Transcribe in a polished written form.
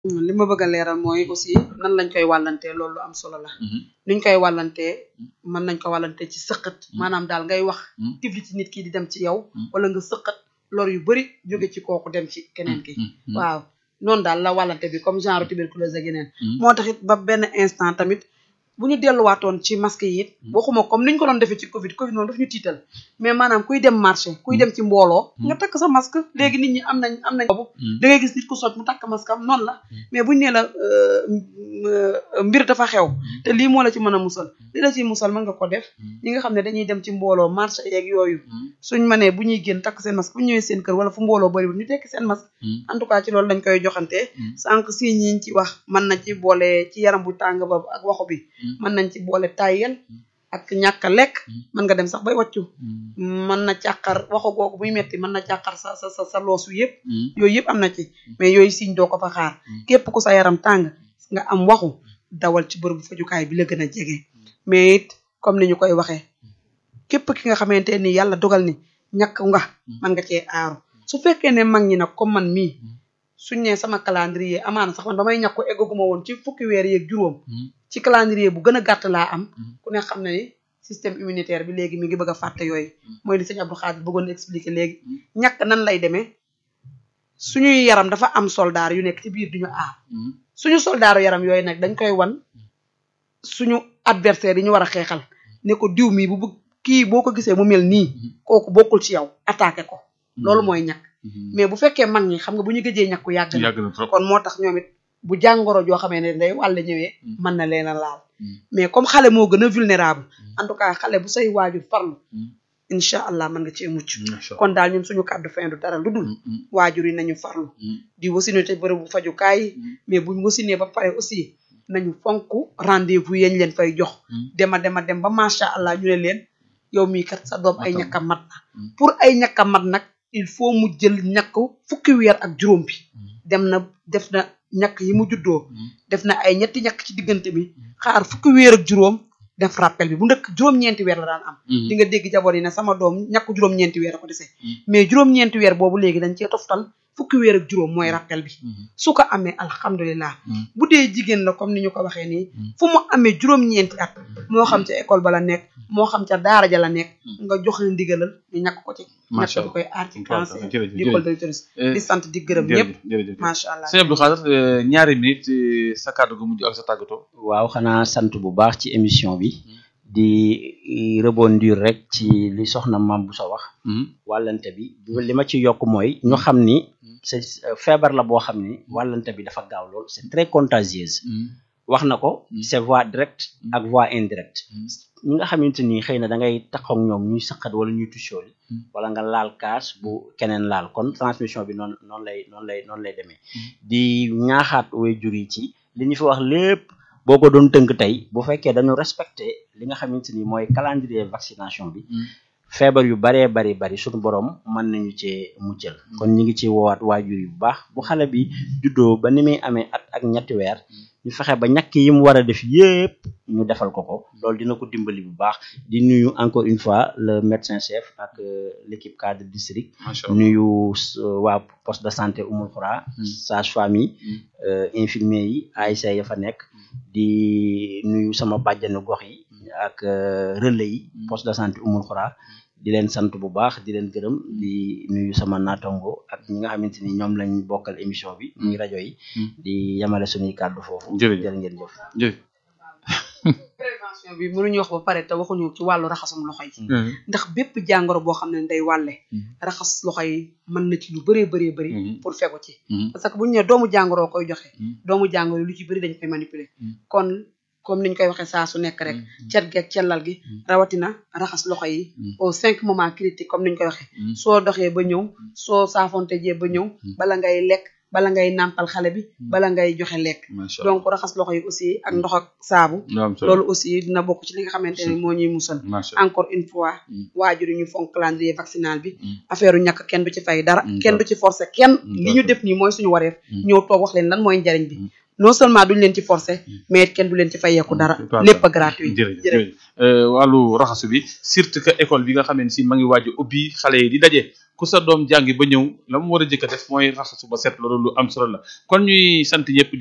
li ma bëgg a leeral mooy aussi nan lañ koy wàllantee loolu lu am solo la nuñ koy wàllantee mën nañ ko wàllantee ci sëqat maanaam daal ngay wax tifli ci nit ki di dem ci yow wala nga sëqat lor yu bari jóge ci kooku dem ci keneen ki waaw noonu daal la wàllante bi comme genre tuberculose ak yeneen moo taxit ba benn instant tamit bu ñu delluwaatoon ci masque yi it waxuma comme niñ ko doon defee ci covid noonu daf ñu tiital mais maanaam kuy dem marché kuy dem ci mbooloo nga takk sa masque léegi nit ñi am nañ boobu da ngay gis nit ku soj mu takk masque am noonu la mais buñ nee la mbir dafa xew te lii moo la ci mën a musal li la ci musal mën nga ko def ñi nga xam ne dañuy dem ci mbooloo marché yeeg yooyu suñ mënee bu ñuy génn takk seen masque bu ñëwee seen kër wala fu mbooloo bariwul ñu tekki seen masque en tout cas ci loolu lañ koy joxante sànq si ñiñ ci wax mën na ci boole ci yaram bu tàng ba ak waxu bi mën nañ ci boole tayel ak ñàkk a lekk mën nga dem sax bay wàccu mën na càqar waxu googu buy metti mën na càqar sa loosu yëpp yooyu yëpp am na ci mais yooyu siñ doo ko fa xaar képp ku sa yaram tàng nga am waxu dawal ci bërëbu fajukaay bi la gën a jege mais it comme ni ñu koy waxee képp ki nga xamante ni yàlla dogal ni ñàkk nga mën nga cee aaru su fekkee ne mag ñi nag comme man mii suñ ne sama calendrier amaana sax man ba may ñàkku eggaguma woon ci fukki weer yeeg juróom ci calendrier bu gën a gàtt laa am ku ne xam na ni système immunitaire bi léegi mi ngi bëgg a fàtte yooyu mooy li sëñ Abdou Khadir bëggoon expliquer léegi ñàkk nan lay demee suñuy yaram dafa am soldaar yu nekk ci biir duñu aar suñu soldaaru yaram yooyu nag dañ koy wan suñu adversaire yi ñu war a xeexal ne ko diw mii bu bëgg kii boo ko gisee mu mel nii kooku bokkul ci yow attaqué ko loolu mooy ñàkk mais bu fekkee mag ñi xam nga bu ñu gëjee ñàkku yàgg na kon moo tax ñoom it bu jàngoro joo xamee ne day wàll ñëwee mën na leen a laal mais comme xale moo gën a vulnérable en tout cas xale bu say waajur farlu incha allah mën nga cee mucc kon daal ñun suñu kàddu fin du dara lu dul waajur yi nañu farlu di wasinu te bërëbu fajukaay yi mais buñ wasinee ba pare aussi nañu fonk rendez-vous yañ leen fay jox dem ba macha allah ñu ne leen yow mii kat sa doom ay ñàkka mat na pour ay ñàkka mat nag il faut mu jël ñàkk fukki weer ak juróom bi def na ñàkk yi mu juddoo def na ay ñetti ñàkk ci diggante bi xaar fukki weer ak juróom def rappel bi bu ndëkk juróom-ñeenti weer la daan am di nga dégg jaboot yi ne sama doom ñàkk juróom-ñeenti weer a ko dese mais juróom-ñeenti weer boobu léegi dañ cee toftal fukki weer ak juróom mooy rappel bi su ko amee alhamdulilah bu dee jigéen la comme ni ñu ko waxee nii fu mu amee juróom-ñeenti at moo xam ca école ba la nekk moo xam ca daara ja la nekk nga jox leen ndigalal ñu ñàkk ko ci ñàkk bi koy aar ci cancer di col de l'utérus di sant di gërëm ñëpp macha allah sëñ Abdou Khadir ñaari minute sa kàddu gu mujj ak sa tàggatoo waaw xanaa sant bu baax ci émission bi di rebondir rek ci li soxna Mame Bousso wax wàllante bi li ma ci yokk mooy ñu xam ni c'est feebar la boo xam ni wàllante bi dafa gaaw lool c'est très contagieuse wax na ko c'est voie directe ak voie indirecte ñi nga xamante ni xëy na da ngay taxaw ak ñoom ñuy sëqat wala ñuy tussooli wala nga laal kaas bu keneen laal kon transmission bi noonu lay demee di ñaaxaat waajur yi ci li ñu fi wax lépp boo ko doon tënk tey bu fekkee dañu respecté li nga xamante ni mooy calendrier vaccination bi feebar yu baree bari suñu borom mën nañu cee muccal kon ñi ngi ci woowaat waajur yi bu baax bu xale bi juddoo ba ni muy amee at ak ñetti weer ñu fexe ba ñàkk yi mu war a def yépp ñu defal ko loolu dina ko dimbali bu baax di nuyu encore une fois le médecin chef ak l'équipe cadre district nuyu waa poste de santé Oumoul Khoura sage-femme yi infirmier yi ASC ya fa nekk di nuyu sama bàjjanu gox yi ak relais yi poste de santé Oumoul Khoura di leen sant bu baax di leen gërëm di nuyu sama naataango ak ñi nga xamante ni ñoom lañ bokkal émission bi muy rajo yi di yamale suñuy kàddu foofu jërë ngeen jëf prévention bi mënuñu wax ba pare te waxuñu ci wàllu raxasum loxo yi ndax bépp jàngoro boo xam ne day wàlle raxas loxo yi mën na ci lu bëree bëri pour fegu ci parce que bu ñu nee doomu jàngoroo koy joxe doomu jàngoro lu ci bëri dañ koy manipuler kon comme niñ koy waxee saa su nekk rek cet gi ak cellal gi rawatina raxas loxo yi aux 5 moments critiques comme niñ koy waxee soo doxee ba ñëw soo saafonte jee ba ñëw bala ngay lekk bala ngay nàmpal xale bi bala ngay joxe lekk donc raxas loxo yi aussi ak ndox ak saabu loolu aussi dina bokk ci li nga xamante ne moo ñuy musal encore une fois waajur yi ñu fonk calendrier vaccinal bi affaire u ñàkk kenn du ci fay dara kenn du ci forcer kenn li ñu def nii mooy suñu wareef ñëw toog wax leen lan mooy njariñ bi non seulement duñ leen ci forcer mais kenn du leen ci fayeeku dara lépp a gratuit. jërëjëf wàllu raxasu bi surtout que école bi nga xam ne si ma ngi waaj a ubbi xale yi di daje ku sa doom jàngi ba ñëw la mu war a jëkk a def mooy raxasu ba set loolu lu am solo la kon ñuy sant ñëpp